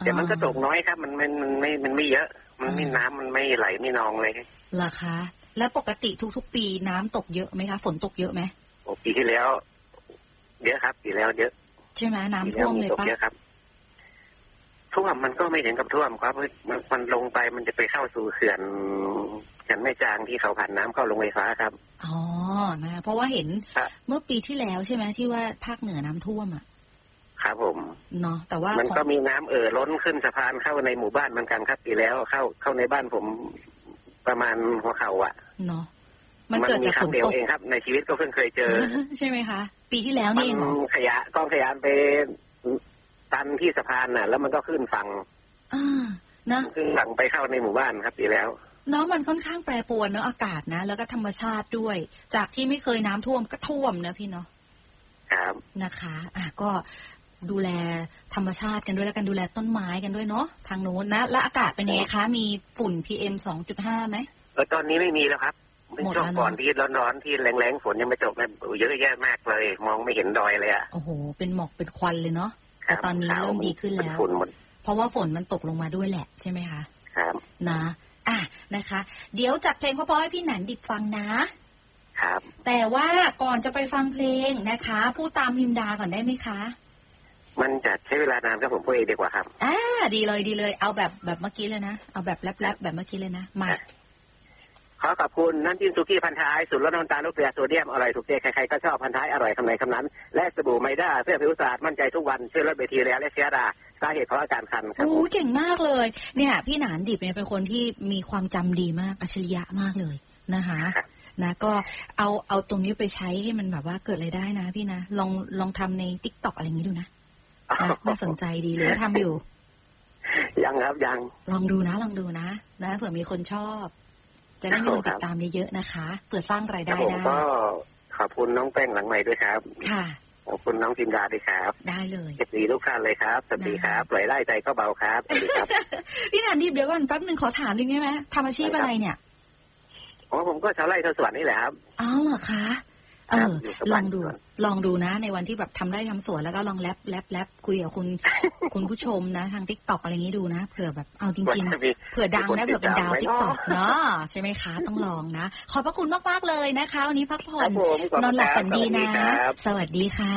แต่มันก็ตกน้อยครับมันไม่เยอะมันไม่น้ำมันไม่ไหลไม่นองเลยเหรอคะแล้วปกติทุกๆปีน้ำตกเยอะไหมคะฝนตกเยอะไหมปีที่แล้วเยอะครับปีแล้วเยอะใช่ไหมน้ำท่วมเลยปะเยอะครับท่วมมันก็ไม่ถึงกับท่วมครับมันลงไปมันจะไปเข้าสู่เขื่อนแม่จางที่เขาผ่านน้ำเข้าโรงไฟฟ้าครับอ๋อนะเพราะว่าเห็นเมื่อปีที่แล้วใช่ไหมที่ว่าภาคเหนือน้ำท่วมอ่ะครับผมเนาะแต่ว่ามันก็มีน้ำล้นขึ้นสะพานเข้าในหมู่บ้านเหมือนกันครับปีแล้วเข้าในบ้านผมประมาณหัวเข่าอ่ะเนาะมันเกิดจากฝนตกเองครับในชีวิตก็เพิ่งเคยเจอใช่ไหมคะปีที่แล้วนี่เองเหรอกองขยะไปตันที่สะพานน่ะแล้วมันก็ขึ้นฝั่งนะขึ้นฝั่งไปเข้าในหมู่บ้านครับปีแล้วเนาะมันค่อนข้างแปรปรวนเนอะอากาศนะแล้วก็ธรรมชาติด้วยจากที่ไม่เคยน้ำท่วมก็ท่วมนะพี่เนาะครับนะคะก็ดูแลธรรมชาติกันด้วยแล้วกันดูแลต้นไม้กันด้วยเนาะทางโน้นนะและอากาศเป็นไงคะมีฝุ่น PM 2.5 ไหมตอนนี้ไม่มีแล้วครับเป็นช่วงก่อนที่ร้อนๆที่แรงๆฝนยังไม่ตกเลยเยอะแยะมากเลยมองไม่เห็นดอยเลยอ่ะโอ้โหเป็นหมอกเป็นควันเลยเนาะแต่ตอนนี้เริ่มดีขึ้นแล้วเพราะว่าฝนมันตกลงมาด้วยแหละใช่ไหมคะครับนะนะคะเดี๋ยวจัดเพลงเพราะๆให้พี่หนันดิบฟังนะครับแต่ว่าก่อนจะไปฟังเพลงนะคะพูดตามพิมดาก่อนได้ไหมคะมันจะใช้เวลานานครับผมพูดเองดีกว่าครับดีเลยเอาแบบเมื่อกี้เลยนะเอาแบบแรปแบบเมื่อกี้เลยนะมาขอขอบคุณน้ำจิ้มสุกี้พันท้ายสูตรลดน้ำตาลลดเกลือโซเดียมอร่อยถูกใจใครๆก็ชอบพันท้ายอร่อยคำไหนคำนั้นและสบู่ไมด้าเพื่อผิวสะอาดมั่นใจทุกวันช่วยลดแบคทีเรียและเชื้อราสาเหตุของอาการคันครับเก่งมากเลยเนี่ยพี่หนานดิบเนี่ยเป็นคนที่มีความจำดีมากอัจฉริยะมากเลยนะคะนะก็เอาตรงนี้ไปใช้ให้มันแบบว่าเกิดอะไรได้นะพี่นะลองทำใน TikTok อะไรอย่างนี้ดูนะน่าสนใจดีเลยว่าทำอยู่ยังครับยังลองดูนะเผื่อมีคนชอบจะได้มีคนติดตามเยอะๆนะคะเผื่อสร้างรายได้ได้ก็ขอบคุณน้องแป้งหลังใหม่ด้วยครับค่ะขอบคุณน้องพิมดาด้วยครับได้เลยสวัสดีทุกท่านเลยครับสวัสดีครับปล่อยไล่ใจก็เบาครับสวัสดีครับพี่หนานดิบเดี๋ยวก่อนแป๊บนึงขอถามนิดได้ไหมทำอาชีพอะไรเนี่ยผมก็ชาวไร่ชาวสวนนี่แหละครับเหรอคะลองดูนะในวันที่แบบทำไร่ทำสวนแล้วก็ลองแรปคุยกับคุณผู้ชมนะทาง TikTok อะไรอย่างนี้ดูนะเผื่อแบบเอาจริงๆเผื่อดังนะเผื่อเป็นดาว TikTok เนาะใช่ไหมคะต้องลองนะขอบพระคุณมากๆเลยนะคะวันนี้พักผ่อนนอนหลับฝันดีนะสวัสดีค่ะ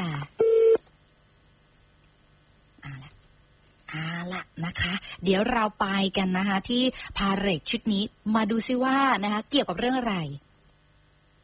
ละนะคะเดี๋ยวเราไปกันนะคะที่พาเหรดชุดนี้มาดูซิว่านะคะเกี่ยวกับเรื่องอะไร